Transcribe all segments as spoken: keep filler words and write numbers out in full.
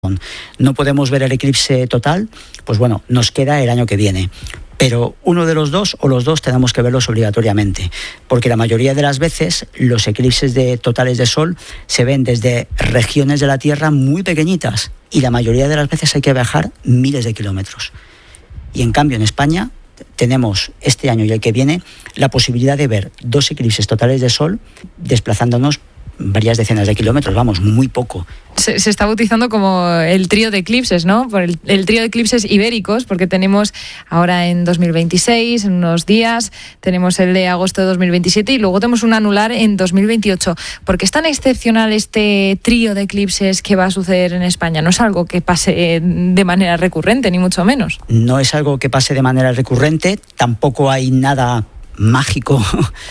razón. No podemos ver el eclipse total, pues bueno, nos queda el año que viene. Pero uno de los dos o los dos tenemos que verlos obligatoriamente, porque la mayoría de las veces los eclipses de totales de sol se ven desde regiones de la Tierra muy pequeñitas y la mayoría de las veces hay que viajar miles de kilómetros. Y en cambio en España tenemos este año y el que viene la posibilidad de ver dos eclipses totales de sol desplazándonos varias decenas de kilómetros, vamos, muy poco. Se, se está bautizando como el trío de eclipses, ¿no? Por el, el trío de eclipses ibéricos, porque tenemos ahora en dos mil veintiséis, en unos días, tenemos el de agosto de dos mil veintisiete y luego tenemos un anular en dos mil veintiocho. ¿Por qué es tan excepcional este trío de eclipses que va a suceder en España? No es algo que pase de manera recurrente, ni mucho menos. No es algo que pase de manera recurrente, tampoco hay nada mágico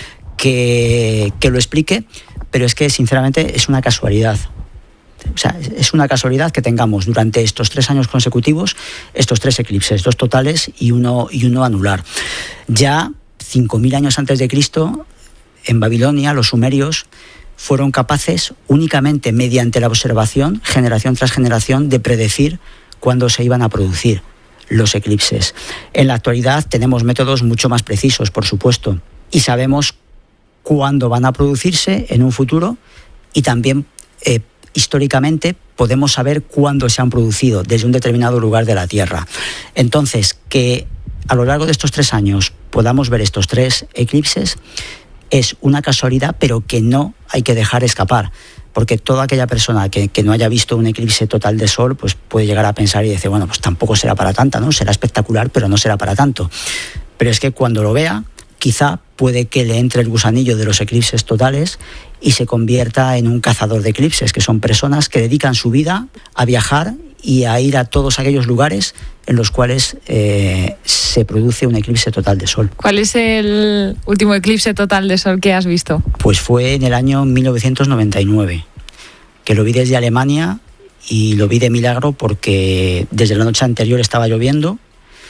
que, que lo explique, pero es que sinceramente es una casualidad. O sea, es una casualidad que tengamos durante estos tres años consecutivos estos tres eclipses, dos totales y uno, y uno anular. Ya cinco mil años antes de Cristo, en Babilonia, los sumerios fueron capaces únicamente mediante la observación, generación tras generación, de predecir cuándo se iban a producir los eclipses. En la actualidad tenemos métodos mucho más precisos, por supuesto, y sabemos cuándo van a producirse en un futuro y también eh, históricamente podemos saber cuándo se han producido desde un determinado lugar de la Tierra. Entonces, que a lo largo de estos tres años podamos ver estos tres eclipses es una casualidad, pero que no hay que dejar escapar, porque toda aquella persona que, que no haya visto un eclipse total de sol pues puede llegar a pensar y decir, bueno, pues tampoco será para tanta, ¿no? Será espectacular, pero no será para tanto. Pero es que cuando lo vea, quizá puede que le entre el gusanillo de los eclipses totales y se convierta en un cazador de eclipses, que son personas que dedican su vida a viajar y a ir a todos aquellos lugares en los cuales eh, se produce un eclipse total de sol. ¿Cuál es el último eclipse total de sol que has visto? Pues fue en el año mil novecientos noventa y nueve, que lo vi desde Alemania y lo vi de milagro porque desde la noche anterior estaba lloviendo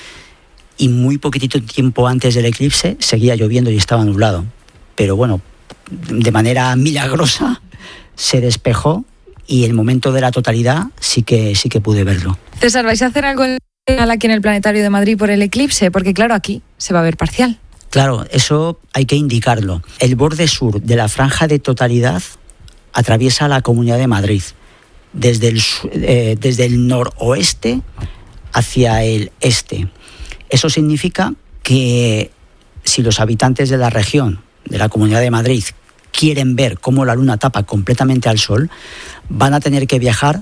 y muy poquitito tiempo antes del eclipse seguía lloviendo y estaba nublado. Pero bueno, de manera milagrosa se despejó y el momento de la totalidad sí que, sí que pude verlo. César, ¿vais a hacer algo aquí en el Planetario de Madrid por el eclipse? Porque claro, aquí se va a ver parcial. Claro, eso hay que indicarlo. El borde sur de la franja de totalidad atraviesa la Comunidad de Madrid, desde el, eh, desde el noroeste hacia el este. Eso significa que si los habitantes de la región, de la Comunidad de Madrid, quieren ver cómo la luna tapa completamente al sol, van a tener que viajar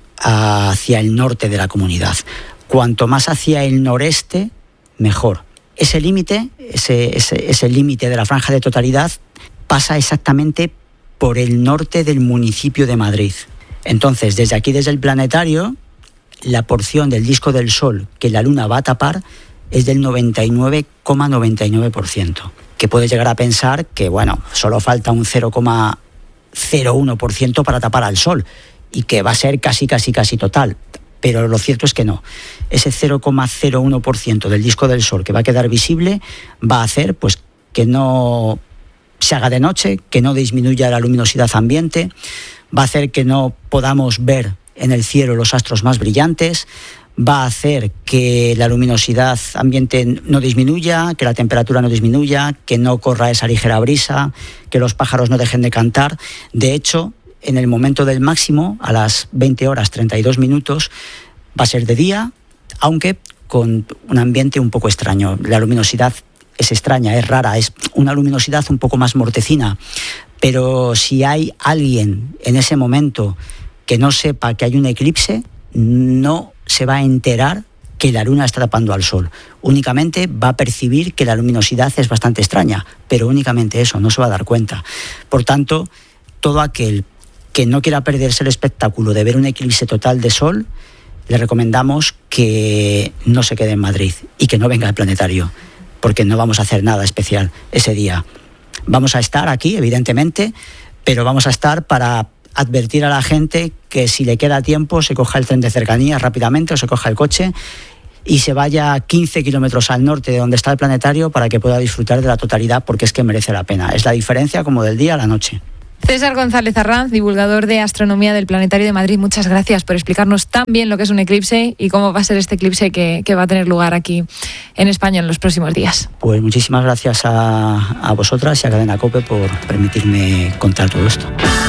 hacia el norte de la comunidad. Cuanto más hacia el noreste, mejor. Ese límite, ese, ese, ese límite de la franja de totalidad pasa exactamente por el norte del municipio de Madrid. Entonces, desde aquí, desde el planetario, la porción del disco del sol que la luna va a tapar es del noventa y nueve coma noventa y nueve por ciento, que puedes llegar a pensar que, bueno, solo falta un cero coma cero uno por ciento para tapar al sol y que va a ser casi, casi, casi total. Pero lo cierto es que no. Ese cero coma cero uno por ciento del disco del sol que va a quedar visible va a hacer pues que no se haga de noche, que no disminuya la luminosidad ambiente, va a hacer que no podamos ver en el cielo los astros más brillantes, va a hacer que la luminosidad ambiente no disminuya, que la temperatura no disminuya, que no corra esa ligera brisa, que los pájaros no dejen de cantar. De hecho, en el momento del máximo, a las veinte horas treinta y dos minutos, va a ser de día, aunque con un ambiente un poco extraño. La luminosidad es extraña, es rara, es una luminosidad un poco más mortecina. Pero si hay alguien en ese momento que no sepa que hay un eclipse, no se va a enterar que la luna está tapando al sol. Únicamente va a percibir que la luminosidad es bastante extraña, pero únicamente eso, no se va a dar cuenta. Por tanto, todo aquel que no quiera perderse el espectáculo de ver un eclipse total de sol, le recomendamos que no se quede en Madrid y que no venga al planetario, porque no vamos a hacer nada especial ese día. Vamos a estar aquí, evidentemente, pero vamos a estar para advertir a la gente que si le queda tiempo se coja el tren de cercanías rápidamente o se coja el coche y se vaya quince kilómetros al norte de donde está el planetario para que pueda disfrutar de la totalidad, porque es que merece la pena. Es la diferencia como del día a la noche. César González Arranz, divulgador de astronomía del Planetario de Madrid, muchas gracias por explicarnos tan bien lo que es un eclipse y cómo va a ser este eclipse que, que va a tener lugar aquí en España en los próximos días. Pues muchísimas gracias a, a vosotras y a Cadena COPE por permitirme contar todo esto.